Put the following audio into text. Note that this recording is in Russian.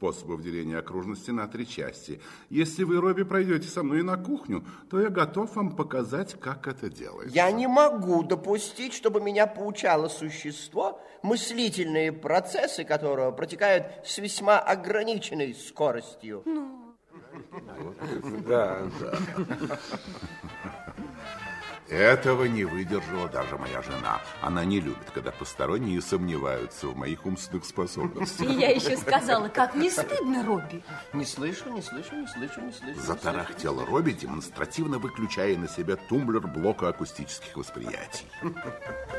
способов деления окружности на 3 части. Если вы, Робби, пройдете со мной на кухню, то я готов вам показать, как это делается. Я не могу допустить, чтобы меня поучало существо, мыслительные процессы которого протекают с весьма ограниченной скоростью. Да. Этого не выдержала даже моя жена. Она не любит, когда посторонние сомневаются в моих умственных способностях. И я еще сказала, как не стыдно, Робби. Не слышу. Затарахтел Робби, демонстративно выключая на себя тумблер блока акустических восприятий.